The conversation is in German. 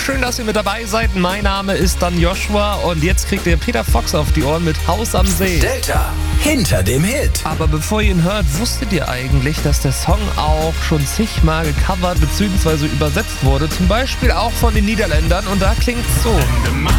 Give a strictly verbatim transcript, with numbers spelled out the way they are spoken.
Schön, dass ihr mit dabei seid. Mein Name ist dann Joshua und jetzt kriegt ihr Peter Fox auf die Ohren mit Haus am See. Delta hinter dem Hit. Aber bevor ihr ihn hört, wusstet ihr eigentlich, dass der Song auch schon zigmal gecovert bzw. übersetzt wurde? Zum Beispiel auch von den Niederländern und da klingt's so.